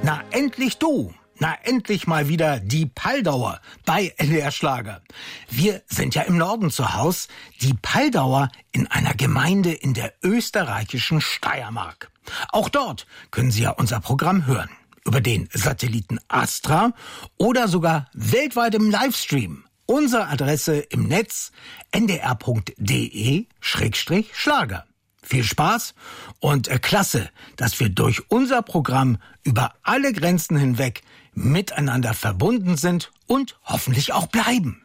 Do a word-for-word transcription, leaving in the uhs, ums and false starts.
Na, endlich du! Na, endlich mal wieder die Paldauer bei N D R Schlager. Wir sind ja im Norden zu Haus, die Paldauer in einer Gemeinde in der österreichischen Steiermark. Auch dort können Sie ja unser Programm hören. Über den Satelliten Astra oder sogar weltweit im Livestream. Unsere Adresse im Netz n d r punkt d e Schrägstrich Schlager. Viel Spaß und äh, klasse, dass wir durch unser Programm über alle Grenzen hinweg miteinander verbunden sind und hoffentlich auch bleiben.